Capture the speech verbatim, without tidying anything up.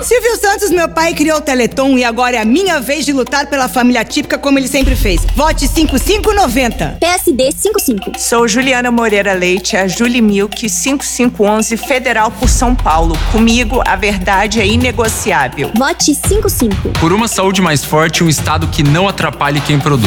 Silvio Santos, meu pai, criou o Teleton e agora é a minha vez de lutar pela família típica como ele sempre fez. Vote cinco cinco noventa. P S D cinquenta e cinco. Sou Juliana Moreira Leite, a Julie Milk, cinco cinco um um, Federal por São Paulo. Comigo, a verdade é inegociável. Vote cinquenta e cinco. Por uma saúde mais forte e um estado que não atrapalhe quem produz.